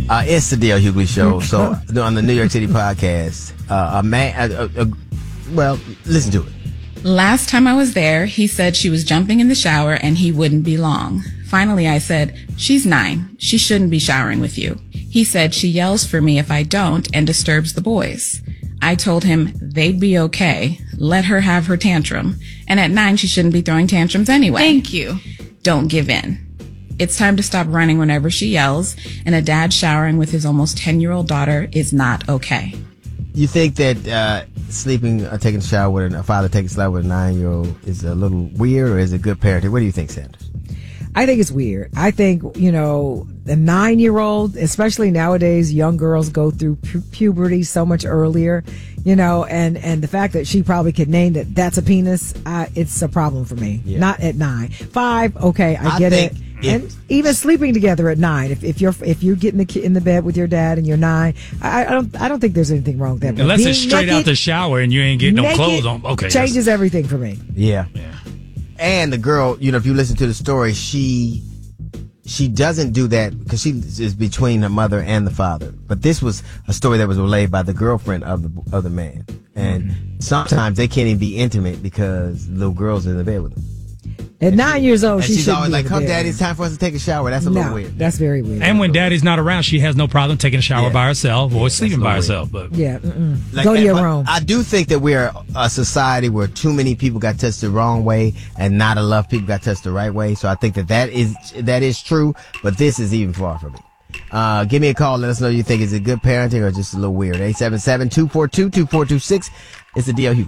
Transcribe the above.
It's the D.L. Hughley Show. So on the New York City podcast, well, listen to it. Last time I was there, he said she was jumping in the shower and he wouldn't be long. Finally, I said, she's 9. She shouldn't be showering with you. He said she yells for me if I don't and disturbs the boys. I told him they'd be okay. Let her have her tantrum. And at 9, she shouldn't be throwing tantrums anyway. Thank you. Don't give in. It's time to stop running whenever she yells, and a dad showering with his almost 10-year-old daughter is not okay. You think that sleeping or taking a shower with a father taking a shower with a 9-year-old is a little weird, or is it good parenting? What do you think, Sanders? I think it's weird. I think, the 9-year-old, especially nowadays, young girls go through puberty so much earlier, and the fact that she probably could name that's a penis, it's a problem for me. Yeah. Not at 9. 5, okay, I get it. And even sleeping together at 9, if you're getting in the bed with your dad and you're 9, I don't think there's anything wrong with that. Unless it's straight out the shower and you ain't getting no clothes on. Okay, changes everything for me. Yeah. And the girl, if you listen to the story, she doesn't do that because she is between her mother and the father. But this was a story that was relayed by the girlfriend of the man. And sometimes they can't even be intimate because the little girl's in the bed with them. At 9 years old, she's always like, "Come, Daddy, it's time for us to take a shower." That's a little weird. That's very weird. And when Daddy's not around, she has no problem taking a shower by herself or sleeping by herself. But go to your room. I do think that we're a society where too many people got touched the wrong way and not enough people got touched the right way. So I think that is true. But this is even far from it. Give me a call. Let us know you think is it good parenting or just a little weird. 877-242-2426. It's the D.L. Hughley.